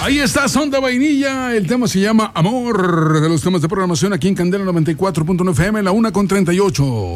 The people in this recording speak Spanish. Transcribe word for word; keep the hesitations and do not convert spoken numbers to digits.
Ahí está, Son de Vainilla. El tema se llama Amor, de los temas de programación aquí en Candela noventa y cuatro punto nueve F M, la una con treinta y ocho.